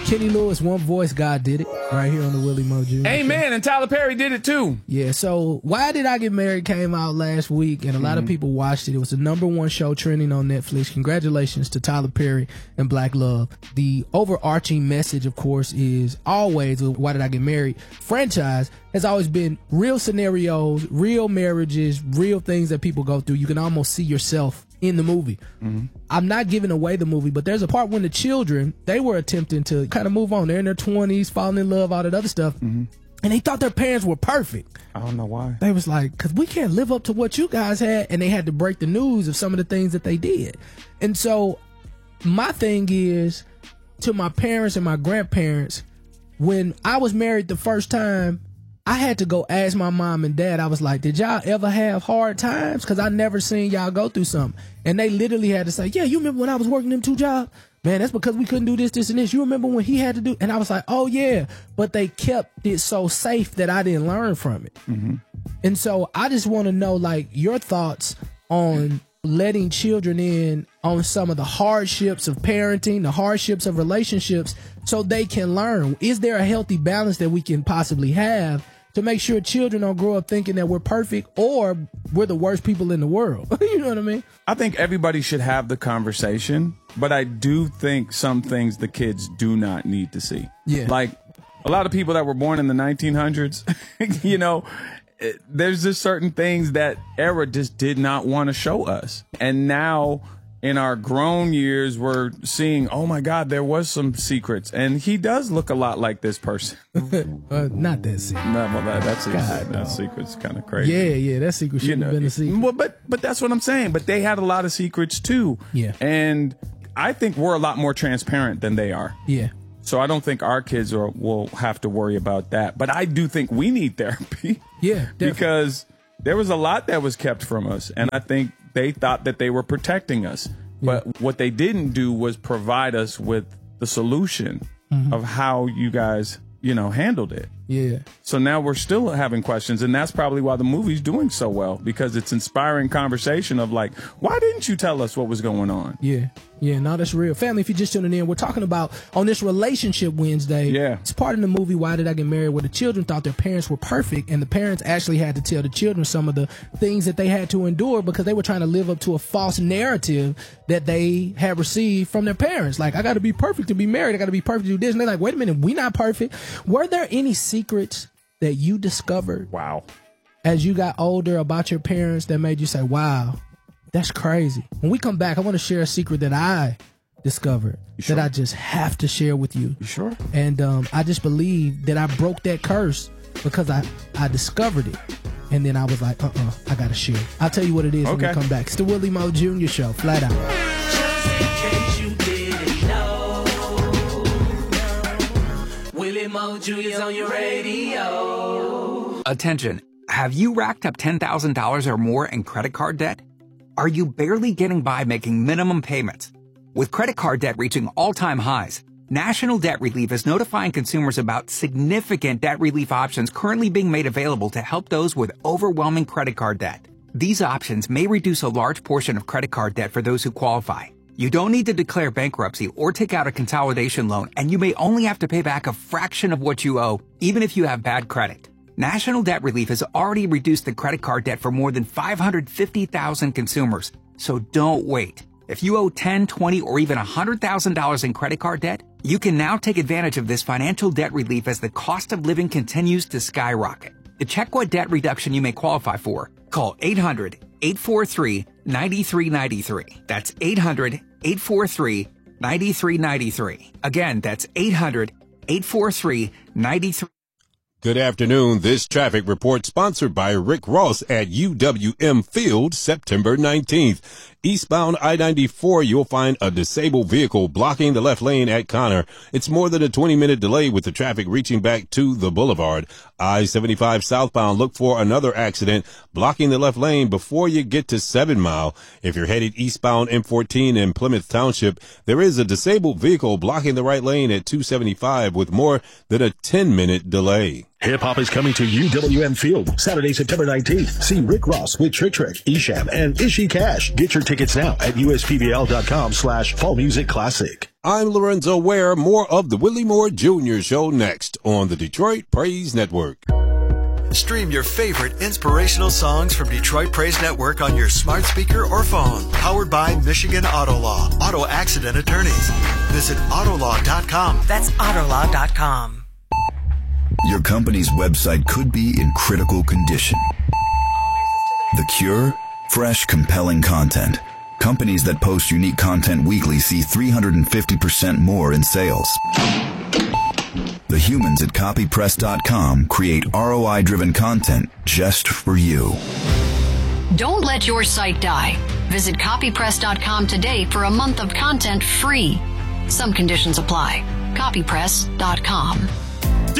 Kenny Lewis, One Voice, God Did It, right here on the Willie Mo Jr. Amen. Show. And Tyler Perry did it too. Yeah, so Why Did I Get Married came out last week, and a lot of people watched it. It was the #1 show trending on Netflix. Congratulations to Tyler Perry and Black Love. The overarching message, of course, is always with Why Did I Get Married franchise has always been real scenarios, real marriages, real things that people go through. You can almost see yourself in the movie. I'm not giving away the movie, but there's a part when the children, they were attempting to kind of move on. They're in their 20s, falling in love, all that other stuff. And they thought their parents were perfect. I don't know why. They was like, because we can't live up to what you guys had. And they had to break the news of some of the things that they did. And so my thing is, to my parents and my grandparents, when I was married the first time, I had to go ask my mom and dad. I was like, did y'all ever have hard times? Because I never seen y'all go through something. And they literally had to say, yeah, you remember when I was working them 2 jobs? Man, that's because we couldn't do this, this, and this. You remember when he had to do? And I was like, oh, yeah. But they kept it so safe that I didn't learn from it. And so I just want to know, like, your thoughts on letting children in on some of the hardships of parenting, the hardships of relationships, so they can learn. Is there a healthy balance that we can possibly have to make sure children don't grow up thinking that we're perfect or we're the worst people in the world? You know what I mean? I think everybody should have the conversation, but I do think some things the kids do not need to see. Yeah. Like a lot of people that were born in the 1900s, you know, there's just certain things that era just did not want to show us. And now in our grown years, we're seeing, oh my God, there was some secrets. And he does look a lot like this person. Not that secret. No, well, that's God, that secret's kind of crazy. Yeah, that secret shouldn't have been a secret. Well, but that's what I'm saying. But they had a lot of secrets too. Yeah. And I think we're a lot more transparent than they are. Yeah. So I don't think our kids will have to worry about that. But I do think we need therapy. Yeah, definitely. Because there was a lot that was kept from us. And I think they thought that they were protecting us. But what they didn't do was provide us with the solution of how you guys, handled it. Yeah. So now we're still having questions, and that's probably why the movie's doing so well, because it's inspiring conversation of like, why didn't you tell us what was going on? Yeah, no, that's real. Family, if you're just tuning in, we're talking about on this Relationship Wednesday. Yeah. It's part of the movie Why Did I Get Married, where the children thought their parents were perfect, and the parents actually had to tell the children some of the things that they had to endure because they were trying to live up to a false narrative that they had received from their parents. Like, I got to be perfect to be married. I got to be perfect to do this. And they're like, wait a minute, we not perfect. Were there any secrets that you discovered as you got older about your parents that made you say, wow, that's crazy? When we come back, I want to share a secret that I discovered that I just have to share with you. You sure? And I just believe that I broke that curse because I discovered it. And then I was like, I got to share. I'll tell you what it is when we come back. It's the Willie Mo Jr. Show, flat out. Just in case you didn't know, Willie Mo Jr.'s on your radio. Attention. Have you racked up $10,000 or more in credit card debt? Are you barely getting by making minimum payments? With credit card debt reaching all-time highs, National Debt Relief is notifying consumers about significant debt relief options currently being made available to help those with overwhelming credit card debt. These options may reduce a large portion of credit card debt for those who qualify. You don't need to declare bankruptcy or take out a consolidation loan, and you may only have to pay back a fraction of what you owe, even if you have bad credit. National Debt Relief has already reduced the credit card debt for more than 550,000 consumers. So don't wait. If you owe $10,000, $20,000, or even $100,000 in credit card debt, you can now take advantage of this financial debt relief as the cost of living continues to skyrocket. To check what debt reduction you may qualify for, call 800-843-9393. That's 800-843-9393. Again, that's 800-843-9393. Good afternoon. This traffic report sponsored by Rick Ross at UWM Field, September 19th. Eastbound I-94, you'll find a disabled vehicle blocking the left lane at Connor. It's more than a 20-minute delay with the traffic reaching back to the boulevard. I-75 southbound, look for another accident blocking the left lane before you get to 7 Mile. If you're headed eastbound M14 in Plymouth Township, there is a disabled vehicle blocking the right lane at 275 with more than a 10-minute delay. Hip Hop is coming to UWM Field Saturday, September 19th. See Rick Ross with Trick Trick, Esham, and Ishi Cash. Get your tickets now at uspbl.com/fallmusicclassic. I'm Lorenzo Ware. More of the Willie Moore Jr. Show next on the Detroit Praise Network. Stream your favorite inspirational songs from Detroit Praise Network on your smart speaker or phone. Powered by Michigan Auto Law. Auto accident attorneys. Visit Autolaw.com. That's Autolaw.com. Your company's website could be in critical condition. The cure? Fresh, compelling content. Companies that post unique content weekly see 350% more in sales. The humans at copypress.com create ROI-driven content just for you. Don't let your site die. Visit copypress.com today for a month of content free. Some conditions apply. Copypress.com.